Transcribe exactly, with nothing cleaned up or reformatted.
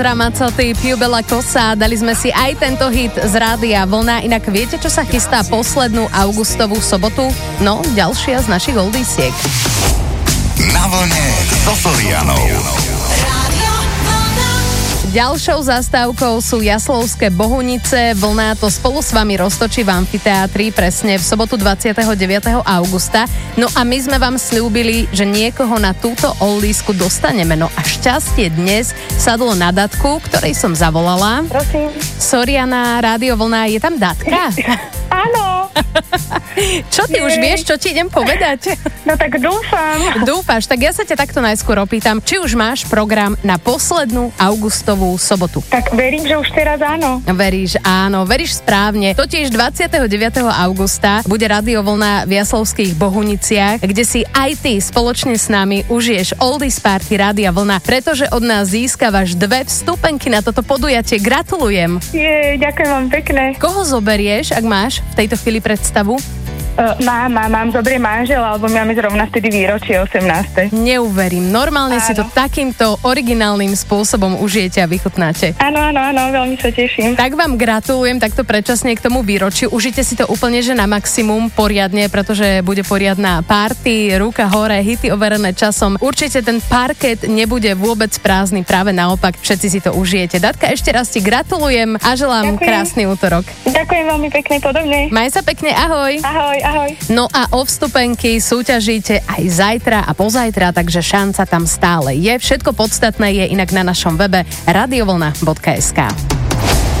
Ramacoty, Piubela Kosa, dali sme si aj tento hit z Rádia Vlna. Inak viete, čo sa chystá poslednú augustovú sobotu? No, ďalšia z našich oldisiek. Na vlne so Sorianou. Ďalšou zastávkou sú Jaslovské Bohunice. Vlna to spolu s vami roztočí v amfiteátri presne v sobotu dvadsiateho deviateho augusta. No a my sme vám slúbili, že niekoho na túto oldísku dostaneme. No a šťastie dnes sadlo na Datku, ktorej som zavolala. Prosím. Soriana, Rádio Vlna, je tam Datka? Áno. Čo ty Jej. už vieš, čo ti idem povedať? No tak dúfam. Dúfaš, tak ja sa ťa takto najskôr opýtam, či už máš program na poslednú augustovú sobotu. Tak verím, že už teraz áno. Veríš, áno, veríš správne. Totiž dvadsiateho deviateho augusta bude Rádio Vlna v Jaslovských Bohuniciach, kde si aj ty spoločne s nami užiješ Oldies Party Rádia Vlna, pretože od nás získavaš dve vstupenky na toto podujatie. Gratulujem. Je, ďakujem vám pekne. Koho zoberieš, ak máš v tejto chvíli predstavu? Uh, mám, mám, mám, zobriem manžela, alebo máme zrovna vtedy výročie osemnáste. Neuverím. Normálne Áno. si to takýmto originálnym spôsobom užijete a vychutnáte. Áno, áno, áno, veľmi sa teším. Tak vám gratulujem takto predčasne k tomu výročiu. Užite si to úplne, že na maximum, poriadne, pretože bude poriadna party, ruka hore, hity overené časom. Určite ten parket nebude vôbec prázdny, práve naopak, všetci si to užijete. Datka, ešte raz ti gratulujem a želám Ďakujem. krásny útorok. Ďakujem veľmi pekne, podobne. Maj sa pekne, ahoj. Ahoj, ahoj. No a o vstupenky súťažíte aj zajtra a pozajtra, takže šanca tam stále je. Všetko podstatné je inak na našom webe radiovolna bodka es ká.